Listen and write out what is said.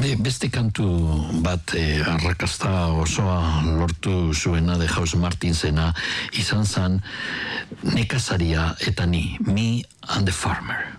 Beste kantu bat arrakasta osoa lortu zuena de House Martinsena izan zan Nekazaria eta ni, Me and the Farmer.